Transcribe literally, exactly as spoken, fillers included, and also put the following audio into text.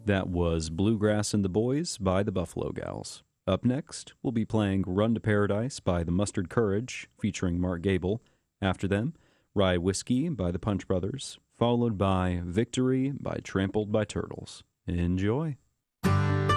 That was Bluegrass and the Boys by the Buffalo Gals. Up next, we'll be playing Run to Paradise by the Mustard Courage, featuring Mark Gable. After them, Rye Whiskey by the Punch Brothers, followed by Victory by Trampled by Turtles. Enjoy.